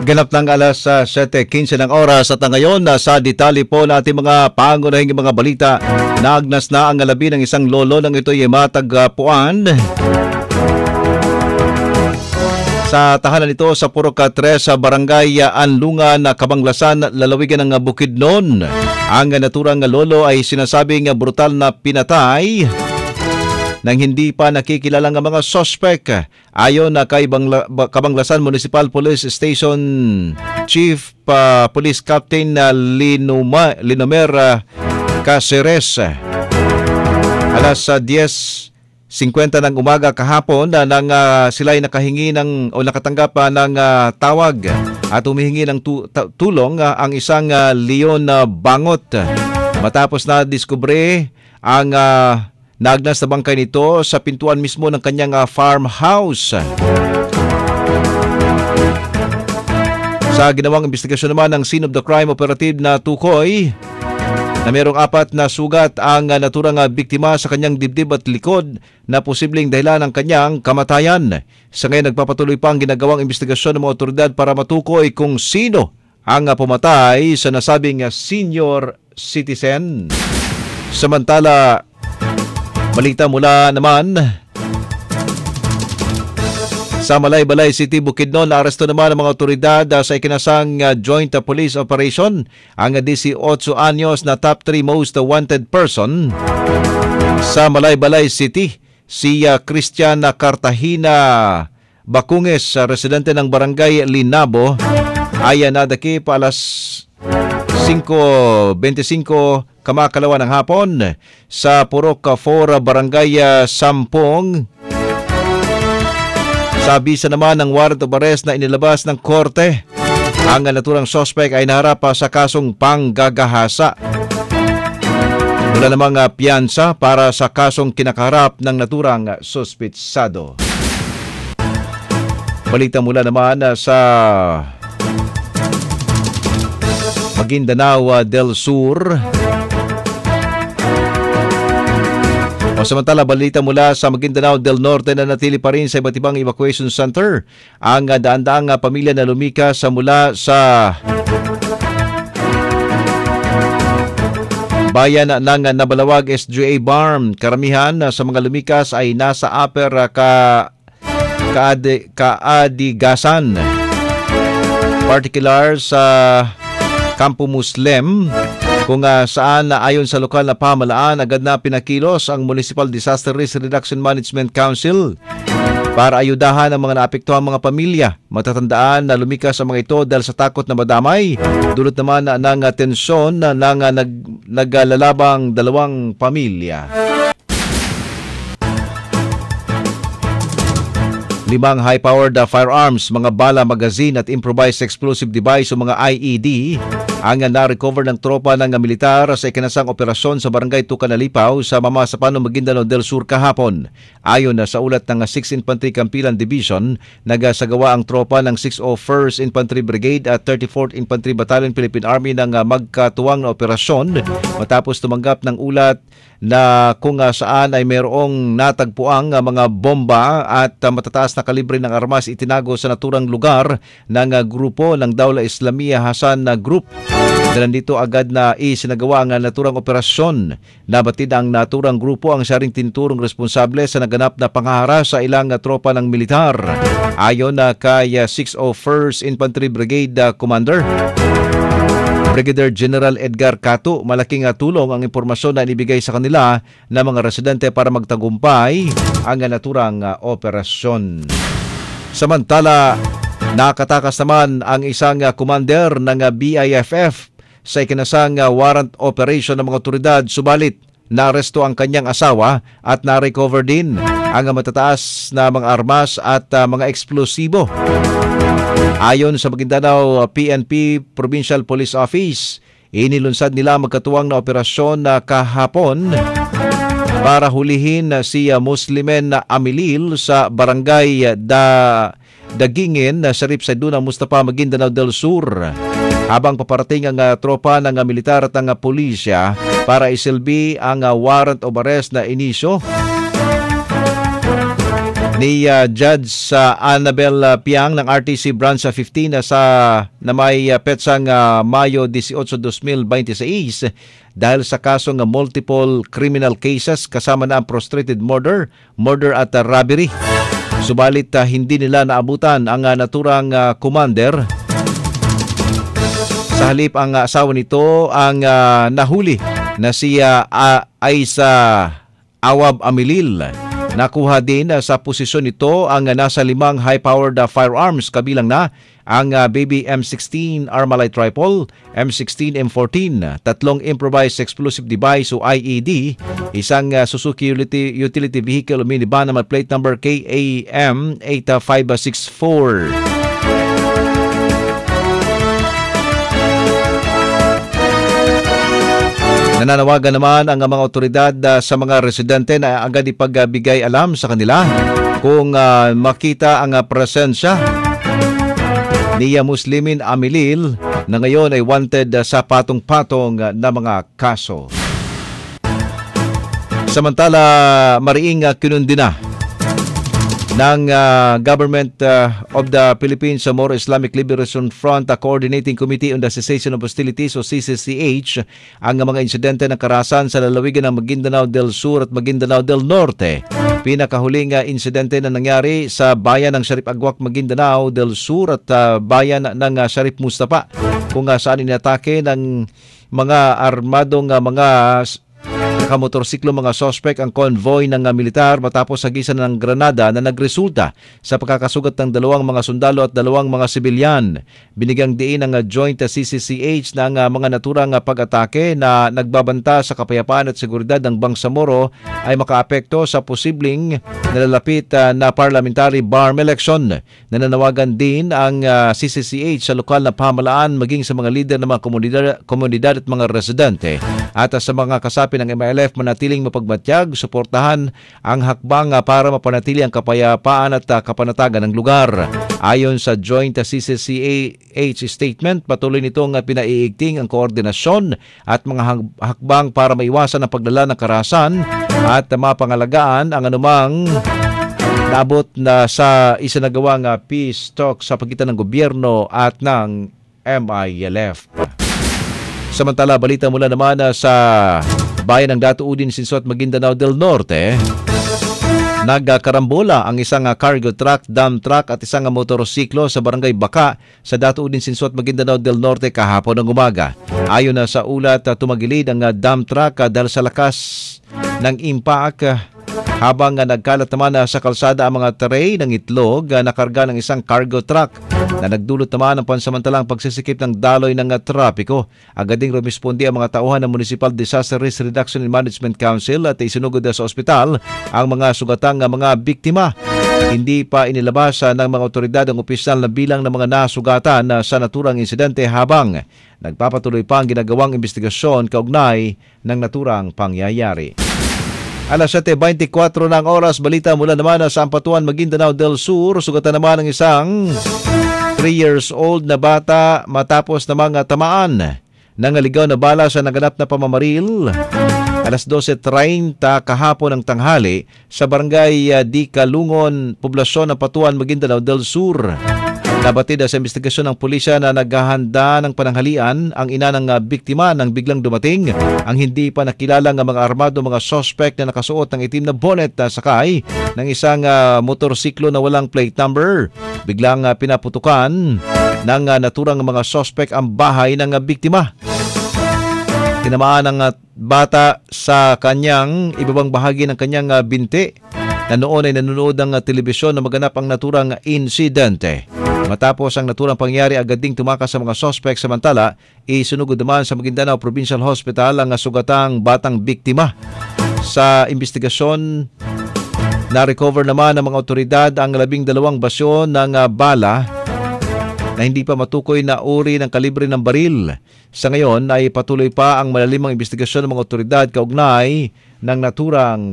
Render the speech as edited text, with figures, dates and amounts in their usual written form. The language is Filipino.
Ganap ng alas 7:15 ng oras at ngayon sa detalye po natin mga pangunahing mga balita. Naagnas na ang labi ng isang lolo ng ito'y matagpuan sa tahanan nito sa Purok 3 sa Barangay Anlungan, Kabanglasan, lalawigan ng Bukidnon. Ang naturang lolo ay sinasabing brutal na pinatay nang hindi pa nakikilalang mga sospek. Ayon na kay Kabanglasan Municipal Police Station Chief Police Captain Linomer Caceres, alas 10:50 ng umaga kahapon nang sila ay nakahingi o nakatanggap ng tawag at humihingi ng tulong ang isang leon bangot. Matapos na diskubre ang naagnas na bangkay nito sa pintuan mismo ng kanyang farmhouse. Sa ginawang investigasyon naman ng scene of the crime operative na tukoy na mayroong 4 na sugat ang naturang biktima sa kanyang dibdib at likod na posibleng dahilan ng kanyang kamatayan. Sa ngayon nagpapatuloy pa ang ginagawang investigasyon ng mga otoridad para matukoy kung sino ang pumatay sa nasabing senior citizen. Samantala, balita mula naman sa Malaybalay City, Bukidnon, naaresto naman ang mga otoridad sa ikinasang joint police operation ang 18 anyos na top 3 most wanted person sa Malaybalay City. Si Christian Cartagena Bakunges, residente ng Barangay Linabo, ay nadakip alas 5:25 kamakalawa ng hapon sa Purok 4, Barangay Sampong. Sa bisa naman ng warrant of arrest na inilabas ng korte, ang naturang suspect ay naharap sa kasong panggagahasa. Wala namang piyansa para sa kasong kinakaharap ng naturang suspitsado. Balita mula naman sa Maguindanao del Sur. Samantala, balita mula sa Maguindanao del Norte na natili pa rin sa iba't ibang evacuation center ang daan-daang pamilya na lumikas mula sa bayan ng Nabalawag SGA Barm. Karamihan sa mga lumikas ay nasa Upper Kaadigasan, particular sa Kampo Muslim, kung saan ayon sa lokal na pamahalaan agad na pinakilos ang Municipal Disaster Risk Reduction Management Council para ayudahan ang mga naapektuhang mga pamilya. Matatandaan na lumikas ang mga ito dahil sa takot na madamay, dulot naman ng tensyon ng naglalabang dalawang pamilya. 5 high-powered firearms, mga bala, magazine at improvised explosive device o mga IED ang na-recover ng tropa ng militar sa ikinasang operasyon sa Barangay Tucanalipaw sa Mamasapan, Maguindanao del Sur kahapon. Ayon sa ulat ng 6th Infantry Campilan Division, nagsagawa ang tropa ng 601st Infantry Brigade at 34th Infantry Battalion Philippine Army ng magkatuwang na operasyon matapos tumanggap ng ulat na kung saan ay mayroong natagpuang mga bomba at matataas na kalibre ng armas itinago sa naturang lugar ng grupo ng Dawla Islamiyah Hasan Group. Dahil dito agad na isinagawa ang naturang operasyon. Nabatid ang naturang grupo ang siya ring tinuturong responsable sa naganap na panghahara sa ilang tropa ng militar. Ayon kay 601st Infantry Brigade Commander Brigadier General Edgar Cato, malaking tulong ang impormasyon na inibigay sa kanila ng mga residente para magtagumpay ang naturang operasyon. Samantala, nakatakas naman ang isang commander ng BIFF sa ikinasang warrant operation ng mga otoridad, subalit naaresto ang kanyang asawa at na-recover din ang matataas na mga armas at mga eksplosibo. Ayon sa Maguindanao PNP Provincial Police Office, inilunsad nila magkatuwang na operasyon na kahapon para hulihin si Muslimen Amilil sa Barangay Dagingin sa Ripsayduna, Mustapa, Maguindanao del Sur. Habang paparating ang tropa ng militar at ang pulisya para isilbi ang warrant of arrest na inisyo ni Judge Annabel Piang ng RTC Branch 15 na may petsang Mayo 18, 2026 dahil sa kasong multiple criminal cases kasama na ang prostrated murder at robbery. Subalit hindi nila naabutan ang naturang commander. Sa halip ang asawa nito ang nahuli na si Aisa Awab Amilil. Nakuha din sa posisyon nito ang nasa 5 high-powered firearms kabilang na ang Baby M16 Armalite Rifle, M16 M14, 3 improvised explosive device o IED, isang Suzuki utility vehicle o minivan na may plate number KAM 8564. Nananawagan naman ang mga otoridad sa mga residente na agad ipagbigay alam sa kanila kung makita ang presensya ni Muslimin Amilil na ngayon ay wanted sa patong-patong na mga kaso. Samantala, mariing kinundi na ng Government of the Philippines sa Moro Islamic Liberation Front Coordinating Committee on the Cessation of Hostilities o CCCH ang mga insidente ng karahasan sa lalawigan ng Maguindanao del Sur at Maguindanao del Norte. Pinakahuling insidente na nangyari sa bayan ng Sharif Agwak, Maguindanao del Sur at bayan ng Sharif Mustapa kung saan inatake ng mga armadong mga nakamotorsiklo mga sospek ang convoy ng militar matapos sagisan ng granada na nagresulta sa pagkakasugat ng 2 mga sundalo at 2 mga sibilyan. Binigyang diin ng joint CCCH na ang mga naturang pag-atake na nagbabanta sa kapayapaan at seguridad ng Bangsamoro ay makaapekto sa posibleng nalalapit na parliamentary BARM election. Nananawagan din ang CCCH sa lokal na pamahalaan maging sa mga lider ng mga komunidad at mga residente at sa mga kasapi ng MILF manatiling mapagmatyag, suportahan ang hakbang para mapanatili ang kapayapaan at kapanatagan ng lugar. Ayon sa joint CCCH statement, patuloy nitong pinaiigting ang koordinasyon at mga hakbang para maiwasan ang paglala ng karahasan at mapangalagaan ang anumang naabot na sa isinagawang peace talk sa pagitan ng gobyerno at ng MILF. Samantala, balita mula naman sa bayan ng Datuudin, Sinso at Maguindanao del Norte. Nagkarambola ang isang cargo truck, dump truck at isang motorsiklo sa barangay Baka sa Datuudin, Sinso at Maguindanao del Norte kahapon ng umaga. Ayon na sa ulat, tumagilid ang dump truck dahil sa lakas ng impact habang nagkalat naman sa kalsada ang mga tray ng itlog na karga ng isang cargo truck na nagdulot naman ng pansamantalang pagsisikip ng daloy ng trapiko. Agad ding rumispondi ang mga tauhan ng Municipal Disaster Risk Reduction and Management Council at isinugod sa ospital ang mga sugatang mga biktima. Hindi pa inilabas ng mga otoridad ang opisyal na bilang ng mga nasugatan sa naturang insidente habang nagpapatuloy pa ang ginagawang investigasyon kaugnay ng naturang pangyayari. Alas 7:24 ng oras, balita mula naman sa Ampatuan, Maguindanao del Sur. Sugatan naman ng isang 3 years old na bata matapos namang tamaan ng aligaw na bala sa naganap na pamamaril. Alas 12:30 kahapon ng tanghali sa barangay Di Kalungon, poblasyon ng Patuan, Maguindanao del Sur. Nabatid sa investigasyon ng pulisya na naghahanda ng pananghalian ang ina ng biktima nang biglang dumating ang hindi pa nakilalang mga armado mga suspect na nakasuot ng itim na bonnet na sakay ng isang motorsiklo na walang plate number. Biglang pinaputukan ng naturang mga suspect ang bahay ng biktima. Tinamaan ng bata sa kanyang ibabang bahagi ng kanyang binti na noon ay nanonood ng telebisyon na maganap ang naturang insidente. Matapos ang naturang pangyari, agad ding tumakas sa mga suspect. Samantala, isunugod naman sa Maguindanao Provincial Hospital ang sugatang batang biktima. Sa investigasyon, na-recover naman ng mga otoridad ang 12 basyo ng bala na hindi pa matukoy na uri ng kalibre ng baril. Sa ngayon ay patuloy pa ang malalimang investigasyon ng mga otoridad kaugnay ng naturang